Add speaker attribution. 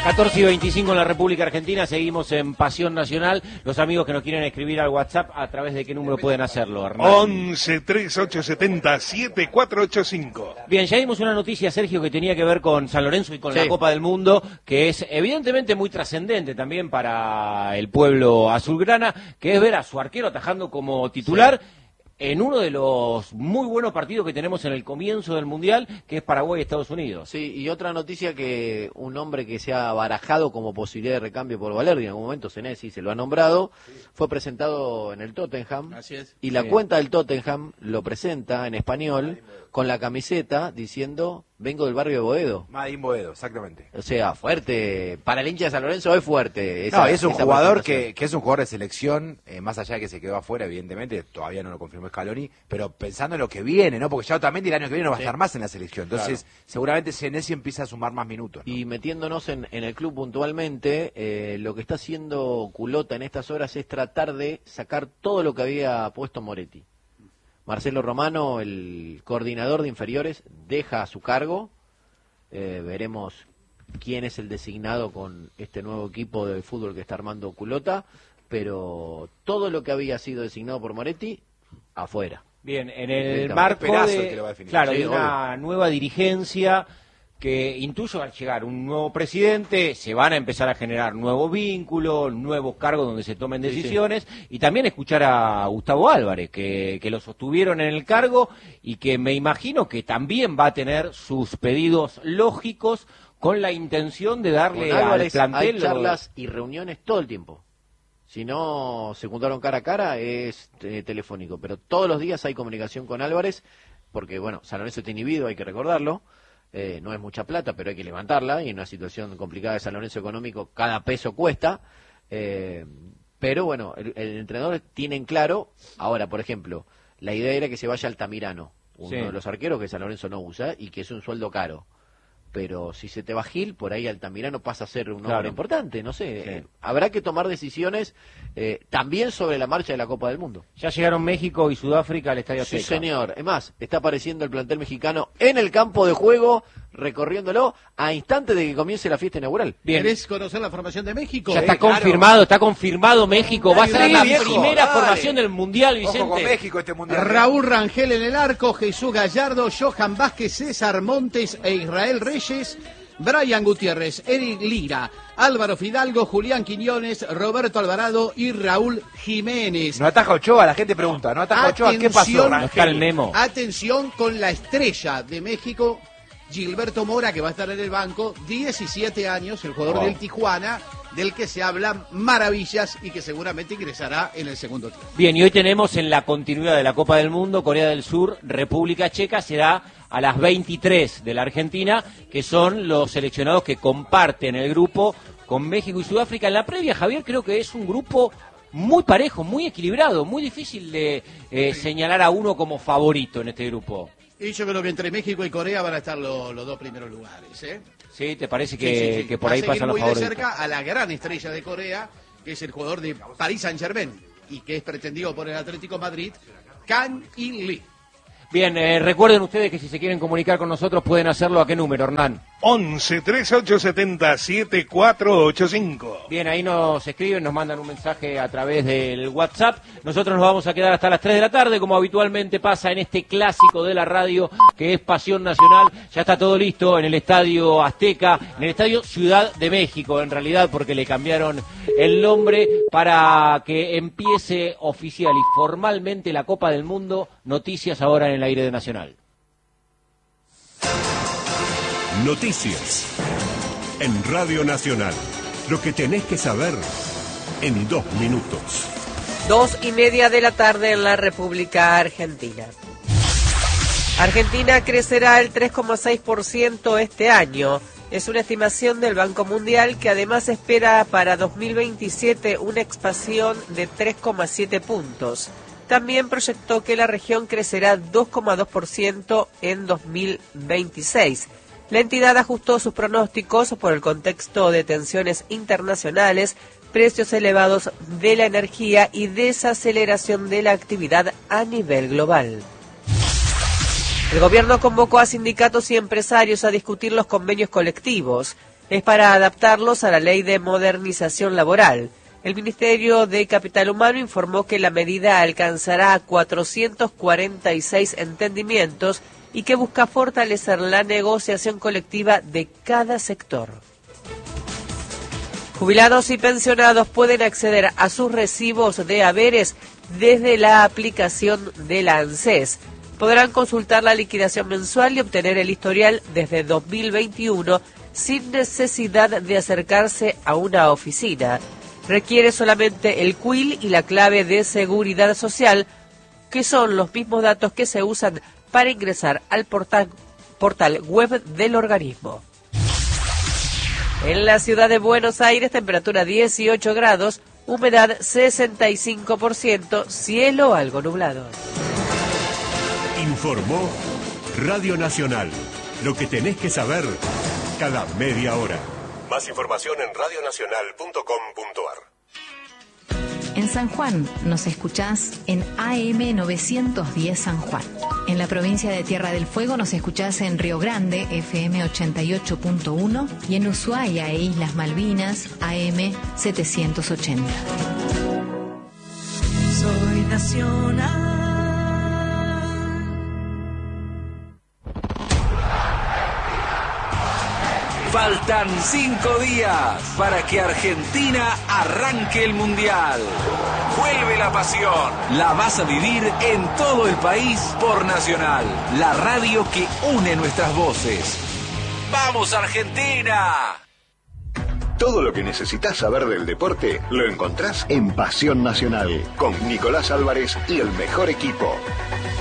Speaker 1: 14:25 en la República Argentina, seguimos en Pasión Nacional. Los amigos que nos quieren escribir al WhatsApp, ¿a través de qué número pueden hacerlo, Hernán?
Speaker 2: 11 3870 7485.
Speaker 1: Bien, ya dimos una noticia, Sergio, que tenía que ver con San Lorenzo y con la Copa del Mundo, que es evidentemente muy trascendente también para el pueblo azulgrana, que es ver a su arquero atajando como titular en uno de los muy buenos partidos que tenemos en el comienzo del Mundial, que es Paraguay-Estados Unidos.
Speaker 3: Sí, y otra noticia, que un hombre que se ha barajado como posibilidad de recambio por Valerdi, en algún momento Senesi se lo ha nombrado, fue presentado en el Tottenham.
Speaker 4: Así es.
Speaker 3: Y la cuenta del Tottenham lo presenta en español con la camiseta diciendo: vengo del barrio de Boedo.
Speaker 5: Madín Boedo, exactamente.
Speaker 3: O sea, fuerte. Para el hincha de San Lorenzo es fuerte.
Speaker 5: No, es un jugador que es un jugador de selección, más allá de que se quedó afuera, evidentemente, todavía no lo confirmó Scaloni, pero pensando en lo que viene, ¿no? Porque ya también el año que viene no va a estar más en la selección. Entonces, seguramente Senesi empieza a sumar más minutos, ¿no?
Speaker 3: Y metiéndonos en el club puntualmente, lo que está haciendo Culota en estas horas es tratar de sacar todo lo que había puesto Moretti. Marcelo Romano, el coordinador de inferiores, deja su cargo. Veremos quién es el designado con este nuevo equipo de fútbol que está armando Culota, pero todo lo que había sido designado por Moretti, afuera.
Speaker 1: Bien, en el marco de una nueva dirigencia, que intuyo al llegar un nuevo presidente, se van a empezar a generar nuevos vínculos, nuevos cargos donde se tomen decisiones, y también escuchar a Gustavo Álvarez, que lo sostuvieron en el cargo y que me imagino que también va a tener sus pedidos lógicos con la intención de darle al plantel.
Speaker 3: Hay charlas y reuniones todo el tiempo. Si no se juntaron cara a cara, es telefónico, pero todos los días hay comunicación con Álvarez, porque bueno, San Lorenzo está inhibido, hay que recordarlo. No es mucha plata, pero hay que levantarla, y en una situación complicada de San Lorenzo económico, cada peso cuesta. Pero bueno, el entrenador tiene en claro. Ahora, por ejemplo, la idea era que se vaya Altamirano, uno de los arqueros que San Lorenzo no usa y que es un sueldo caro. Pero si se te va Gil, por ahí Altamirano pasa a ser un hombre importante, no sé. Habrá que tomar decisiones también sobre la marcha de la Copa del Mundo.
Speaker 1: Ya llegaron México y Sudáfrica al Estadio Azteca.
Speaker 3: Sí, señor. Es más, está apareciendo el plantel mexicano en el campo de juego, recorriéndolo a instantes de que comience la fiesta inaugural.
Speaker 1: Bien.
Speaker 4: ¿Querés conocer la formación de México?
Speaker 1: Ya está confirmado México. Va a ser la primera formación del Mundial, Vicente.
Speaker 5: Ojo con México este Mundial.
Speaker 4: Raúl Rangel en el arco, Jesús Gallardo, Johan Vázquez, César Montes e Israel Reyes, Brian Gutiérrez, Eric Lira, Álvaro Fidalgo, Julián Quiñones, Roberto Alvarado y Raúl Jiménez.
Speaker 5: No ataja Ochoa, la gente pregunta. No ataja Ochoa, ¿qué pasó?
Speaker 1: No está el Nemo.
Speaker 4: Atención con la estrella de México, Gilberto Mora, que va a estar en el banco, 17 años, el jugador del Tijuana, del que se hablan maravillas y que seguramente ingresará en el segundo tiempo.
Speaker 1: Bien, y hoy tenemos en la continuidad de la Copa del Mundo, Corea del Sur, República Checa, será a las 23 de la Argentina, que son los seleccionados que comparten el grupo con México y Sudáfrica. En la previa, Javier, creo que es un grupo muy parejo, muy equilibrado, muy difícil de señalar a uno como favorito en este grupo.
Speaker 4: Y yo creo que entre México y Corea van a estar los dos primeros lugares, ¿eh?
Speaker 1: Sí, ¿te parece que por ahí pasan los favoritos?
Speaker 4: Va a seguir muy de cerca a la gran estrella de Corea, que es el jugador de Paris Saint-Germain y que es pretendido por el Atlético Madrid, Kang In Lee.
Speaker 1: Bien, recuerden ustedes que si se quieren comunicar con nosotros pueden hacerlo. ¿A qué número, Hernán?
Speaker 2: 11 3870 7485.
Speaker 1: Bien, ahí nos escriben, nos mandan un mensaje a través del WhatsApp. Nosotros nos vamos a quedar hasta las 3 de la tarde, como habitualmente pasa en este clásico de la radio, que es Pasión Nacional. Ya está todo listo en el Estadio Azteca, en el Estadio Ciudad de México, en realidad, porque le cambiaron el nombre para que empiece oficial y formalmente la Copa del Mundo. Noticias ahora en el aire de Nacional.
Speaker 6: Noticias en Radio Nacional. Lo que tenés que saber en 2 minutos.
Speaker 7: 2:30 de la tarde en la República Argentina. Argentina crecerá el 3,6% este año. Es una estimación del Banco Mundial, que además espera para 2027 una expansión de 3,7 puntos. También proyectó que la región crecerá 2,2% en 2026. La entidad ajustó sus pronósticos por el contexto de tensiones internacionales, precios elevados de la energía y desaceleración de la actividad a nivel global. El gobierno convocó a sindicatos y empresarios a discutir los convenios colectivos. es para adaptarlos a la Ley de Modernización Laboral. El Ministerio de Capital Humano informó que la medida alcanzará 446 entendimientos y que busca fortalecer la negociación colectiva de cada sector. Jubilados y pensionados pueden acceder a sus recibos de haberes desde la aplicación de la ANSES. Podrán consultar la liquidación mensual y obtener el historial desde 2021 sin necesidad de acercarse a una oficina. Requiere solamente el CUIL y la clave de seguridad social, que son los mismos datos que se usan para ingresar al portal web del organismo. En la ciudad de Buenos Aires, temperatura 18 grados, humedad 65%, cielo algo nublado.
Speaker 6: Informó Radio Nacional. Lo que tenés que saber cada media hora. Más información en radionacional.com.ar.
Speaker 8: En San Juan nos escuchás en AM 910 San Juan. En la provincia de Tierra del Fuego nos escuchás en Río Grande, FM 88.1, y en Ushuaia e Islas Malvinas, AM 780.
Speaker 9: Soy nacional.
Speaker 10: Faltan 5 días para que Argentina arranque el Mundial. Vuelve la pasión. La vas a vivir en todo el país por Nacional, la radio que une nuestras voces. ¡Vamos, Argentina!
Speaker 11: Todo lo que necesitas saber del deporte lo encontrás en Pasión Nacional, con Nicolás Álvarez y el mejor equipo.